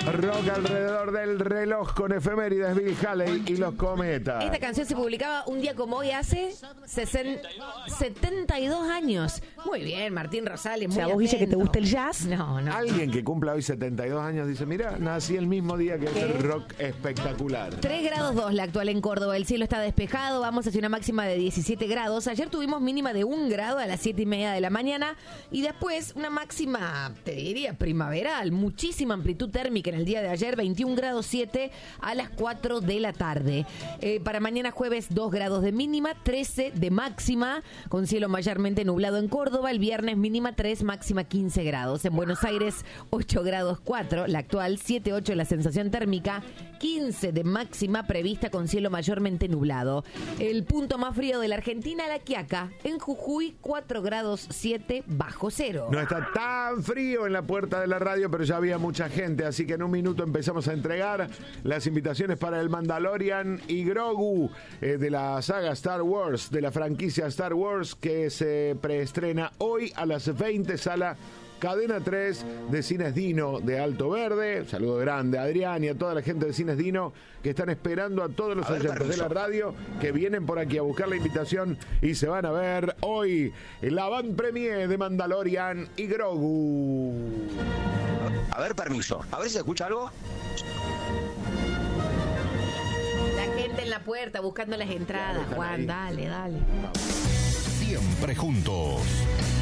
Rock alrededor del reloj con efemérides, Bill Haley y los cometas. Esta canción se publicaba un día como hoy hace 72 años. Muy bien, Martín Rosales. O sea, vos dices que te gusta el jazz. No. Alguien que cumpla hoy 72 años dice, mira, nací el mismo día que el rock espectacular. 3 grados 2 la actual en Córdoba. El cielo está despejado. Vamos hacia una máxima de 17 grados. Ayer tuvimos mínima de 1 grado a las 7:30 de la mañana. Y después una máxima, te diría, primaveral. Muchísima amplitud térmica en el día de ayer. 21 grados 7 a las 4 de la tarde. Para mañana jueves 2 grados de mínima, 13 de máxima. Con cielo mayormente nublado en Córdoba. El viernes mínima 3, máxima 15 grados. En Buenos Aires 8 grados 4. La actual 7,8 la sensación térmica. 15 de máxima prevista con cielo mayormente nublado. El punto más frío de la Argentina, La Quiaca. En Jujuy 4 grados 7 bajo cero. No está tan frío en la puerta de la radio, pero ya había mucha gente, así que en un minuto empezamos a entregar las invitaciones para el Mandalorian y Grogu de la saga Star Wars, de la franquicia Star Wars, que se preestrena hoy a las 20, sala Cadena 3 de Cines Dino de Alto Verde. Un saludo grande a Adrián y a toda la gente de Cines Dino que están esperando a todos los oyentes de la radio que vienen por aquí a buscar la invitación y se van a ver hoy en la avant premier de Mandalorian y Grogu. A ver, permiso. A ver si se escucha algo. La gente en la puerta buscando las entradas. Juan, dale. Siempre juntos.